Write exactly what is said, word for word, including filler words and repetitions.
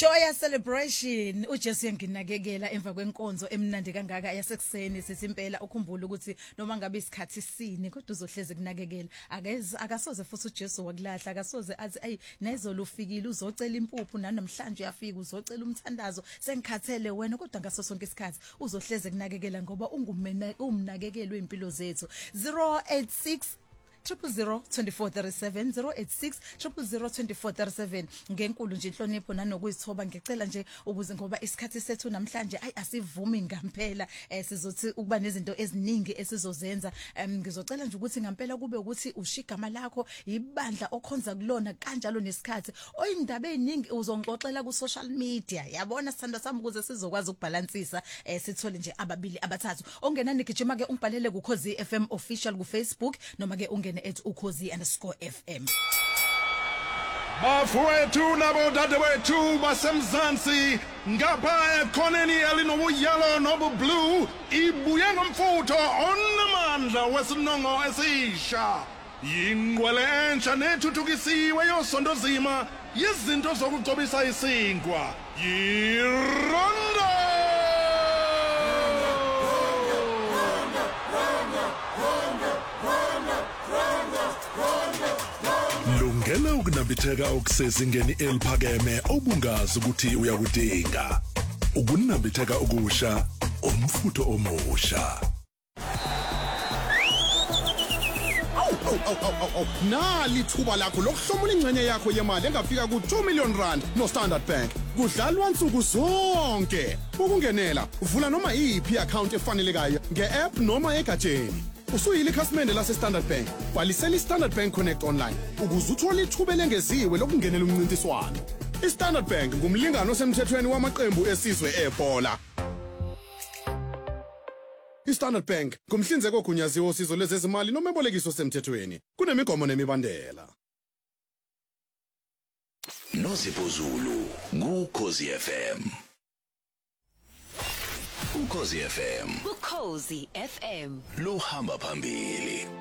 Joya celebration uJesu yanginakekela emva kwenkonzo emnandi kangaka yasekuseni sithi impela ukhumbula ukuthi noma ngabe isikhathi sini kodwa uzohleze kunakekela akeze akasoze futhi uJesu wakulahla akasoze athi ay nezolo ufikile uzocela impuphu namhlanje uyafika uzocela umthandazo sengikhathele wena kodwa ngaso sonke isikhathi uzohleze kunakekela ngoba ungumena umnakekelo wempilo zethu zero eight six triple zero twenty-four thirty-seven zero eight six triple zero twenty-four thirty-seven ngenkulu nje inhlonipho nanokuzithoba ngicela nje ukuze ngoba isikhathi sethu namhlanje ay asivumi ngampela eh sizothi ukuba nezinto eziningi esizozenza ngizocela nje ukuthi ngampela kube ukuthi ushigama lakho ibandla okhonza kulona kanjalo nesikhathi oyindaba eziningi uzongixoxela ku social media yabona sithanda sami ukuze sizokwazi ukubalansisa eh sithole nje ababili abathathu ongenani gijima ke ungibhalele ku Khosi F M official ku Facebook noma ke unge at ukhozi underscore F M. Bafowethu nabo dadewethu basemzansi ngapha ekhoneni elinobuyelo nobu blue ibuye ngomfutho onamandla wesinongo esisha yingqwelentsha nethuthukisiwe yosondozima yizinto zokugcobisa isinkwa yirondo Lungela ukunambitheka okusezingeni eliphakeme obungazi ukuthi uyakudinga. Ukunambitheka okusha, umfutho omusha. Aw aw aw aw nali thuba lakho lokuhlomula ingcenye yakho yemali engafika ku two million rand no Standard Bank. Kudlalwa nsuku zonke. Ukungenela, uvula noma iyiphi account efanelekayo nge-app noma egatsheni. Usuyile ikhasimende lase Standard Bank. Bhalisela iStandard Bank Connect online ukuze uthole ithuba lengeziwe lokungenela umncintiswano. iStandard Bank ngumlingano osemthethweni wamaqembu esizwe eBhola. iStandard Bank ngumhlinzeki ogunyaziwe osizo lwezezimali noma ebolekiso semthethweni. Kunemigomo nemibandela. Nosipho Zulu ku Khosi F M. Ukhosi F M. Ukhosi F M. Lo hamba phambili.